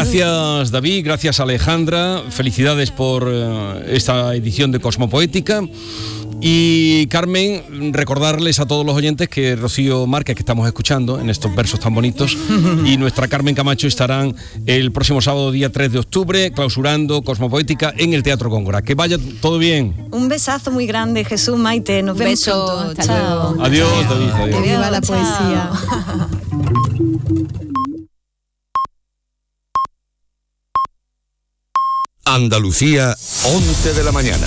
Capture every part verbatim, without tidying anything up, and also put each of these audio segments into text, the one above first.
Gracias, David, gracias, Alejandra. Felicidades por uh, esta edición de Cosmopoética. Y Carmen, recordarles a todos los oyentes que Rocío Márquez, que estamos escuchando en estos versos tan bonitos, y nuestra Carmen Camacho estarán el próximo sábado, día tres de octubre, clausurando Cosmopoética en el Teatro Góngora. Que vaya todo bien. Un besazo muy grande, Jesús, Maite. Nos vemos Beso, pronto. chao. Adiós, David. Adiós. Que viva la Chao. poesía. Andalucía, once de la mañana.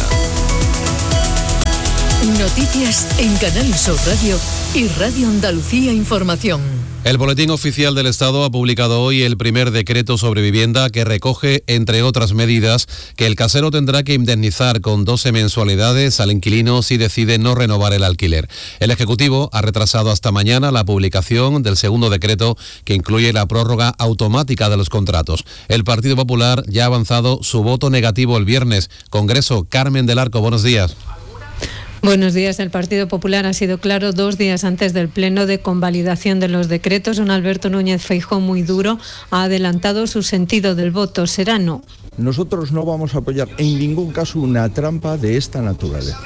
Noticias en Canal Sur Radio y Radio Andalucía Información. El Boletín Oficial del Estado ha publicado hoy el primer decreto sobre vivienda que recoge, entre otras medidas, que el casero tendrá que indemnizar con doce mensualidades al inquilino si decide no renovar el alquiler. El Ejecutivo ha retrasado hasta mañana la publicación del segundo decreto que incluye la prórroga automática de los contratos. El Partido Popular ya ha avanzado su voto negativo el viernes. Congreso, Carmen del Arco, buenos días. Buenos días. El Partido Popular ha sido claro dos días antes del pleno de convalidación de los decretos. Don Alberto Núñez Feijóo, muy duro, ha adelantado su sentido del voto. Será no. Nosotros no vamos a apoyar en ningún caso una trampa de esta naturaleza.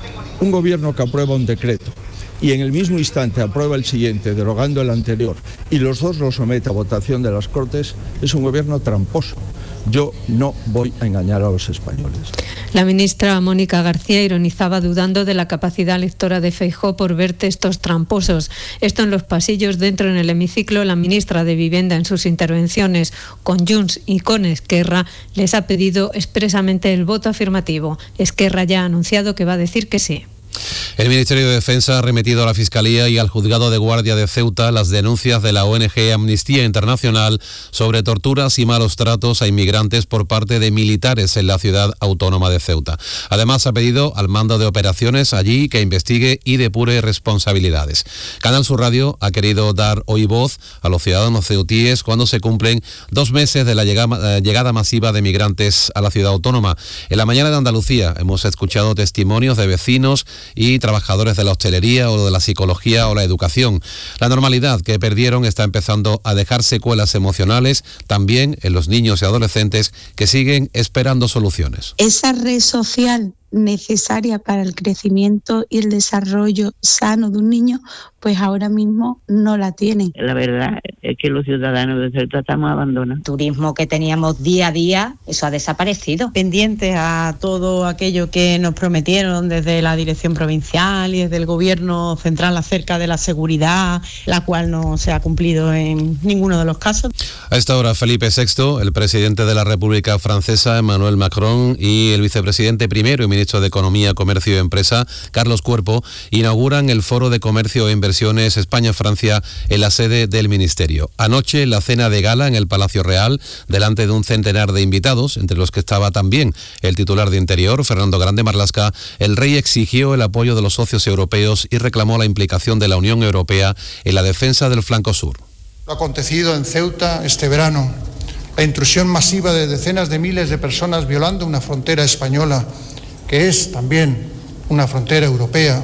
Un gobierno que aprueba un decreto y en el mismo instante aprueba el siguiente, derogando el anterior, y los dos los somete a votación de las Cortes, es un gobierno tramposo. Yo no voy a engañar a los españoles. La ministra Mónica García ironizaba dudando de la capacidad lectora de Feijóo por ver textos tramposos. Esto en los pasillos, dentro en el hemiciclo, la ministra de Vivienda en sus intervenciones con Junts y con Esquerra les ha pedido expresamente el voto afirmativo. Esquerra ya ha anunciado que va a decir que sí. El Ministerio de Defensa ha remitido a la Fiscalía y al Juzgado de Guardia de Ceuta las denuncias de la O N G Amnistía Internacional sobre torturas y malos tratos a inmigrantes por parte de militares en la ciudad autónoma de Ceuta. Además, ha pedido al mando de operaciones allí que investigue y depure responsabilidades. Canal Sur Radio ha querido dar hoy voz a los ciudadanos ceutíes cuando se cumplen dos meses de la llegada, llegada masiva de migrantes a la ciudad autónoma. En la mañana de Andalucía hemos escuchado testimonios de vecinos y trabajadores de la hostelería o de la psicología o la educación. La normalidad que perdieron está empezando a dejar secuelas emocionales también en los niños y adolescentes que siguen esperando soluciones. Esa red social necesaria para el crecimiento y el desarrollo sano de un niño, pues ahora mismo no la tienen. La verdad es que los ciudadanos de Ceuta estamos abandonados. Turismo que teníamos día a día, eso ha desaparecido. Pendientes a todo aquello que nos prometieron desde la dirección provincial y desde el gobierno central acerca de la seguridad, la cual no se ha cumplido en ninguno de los casos. A esta hora, Felipe sexto, el presidente de la República Francesa, Emmanuel Macron, y el vicepresidente primero y ministro de Economía, Comercio y Empresa, Carlos Cuerpo, inauguran el Foro de Comercio e Inversiones España-Francia en la sede del Ministerio. Anoche, la cena de gala en el Palacio Real, delante de un centenar de invitados, entre los que estaba también el titular de Interior, Fernando Grande Marlaska, el rey exigió el apoyo de los socios europeos y reclamó la implicación de la Unión Europea en la defensa del flanco sur. Lo acontecido en Ceuta este verano, la intrusión masiva de decenas de miles de personas violando una frontera española, que es también una frontera europea,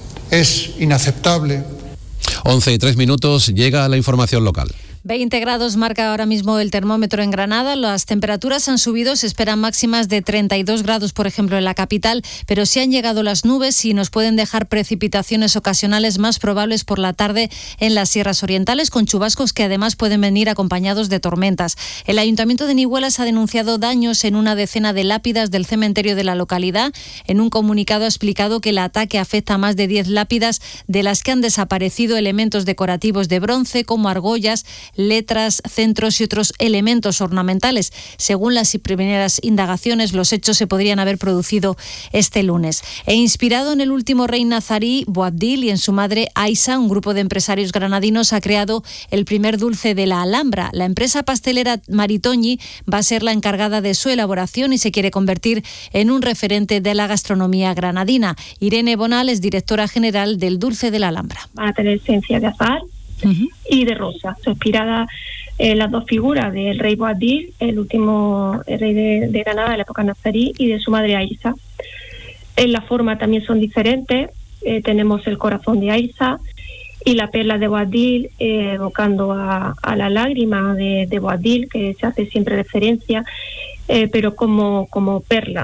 es inaceptable. once y tres minutos, llega la información local. veinte grados marca ahora mismo el termómetro en Granada. Las temperaturas han subido, se esperan máximas de treinta y dos grados, por ejemplo, en la capital, pero sí han llegado las nubes y nos pueden dejar precipitaciones ocasionales más probables por la tarde en las sierras orientales, con chubascos que además pueden venir acompañados de tormentas. El Ayuntamiento de Nihuelas ha denunciado daños en una decena de lápidas del cementerio de la localidad. En un comunicado ha explicado que el ataque afecta a más de diez lápidas, de las que han desaparecido elementos decorativos de bronce como argollas, letras, centros y otros elementos ornamentales. Según las primeras indagaciones, los hechos se podrían haber producido este lunes. E inspirado en el último rey nazarí, Boabdil, y en su madre Aisha, un grupo de empresarios granadinos ha creado el primer dulce de la Alhambra. La empresa pastelera Maritoñi va a ser la encargada de su elaboración y se quiere convertir en un referente de la gastronomía granadina. Irene Bonal es directora general del Dulce de la Alhambra. Van a tener esencia de azahar Uh-huh. y de rosa, inspirada en las dos figuras del rey Boabdil, el último rey de, de Granada de la época nazarí, y de su madre Aisha. En la forma también son diferentes, eh, tenemos el corazón de Aisha y La perla de Boabdil, eh, evocando a, a la lágrima de, de Boabdil, que se hace siempre referencia, eh, pero como, como perla.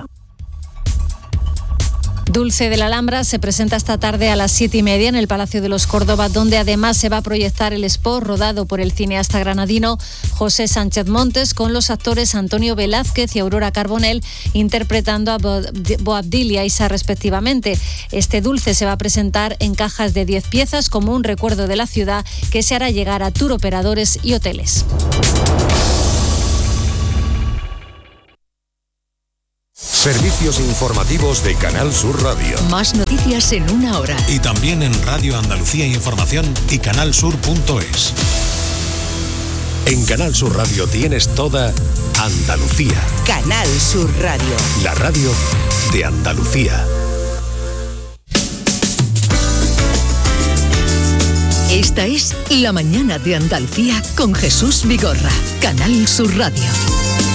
Dulce de la Alhambra se presenta esta tarde a las siete y media en el Palacio de los Córdoba, donde además se va a proyectar el spot rodado por el cineasta granadino José Sánchez Montes, con los actores Antonio Velázquez y Aurora Carbonell interpretando a Boabdil y Aisha respectivamente. Este dulce se va a presentar en cajas de diez piezas como un recuerdo de la ciudad, que se hará llegar a tour operadores y hoteles. Servicios informativos de Canal Sur Radio. Más noticias en una hora. Y también en Radio Andalucía Información y canalsur punto es. En Canal Sur Radio tienes toda Andalucía. Canal Sur Radio. La radio de Andalucía. Esta es La Mañana de Andalucía con Jesús Vigorra. Canal Sur Radio.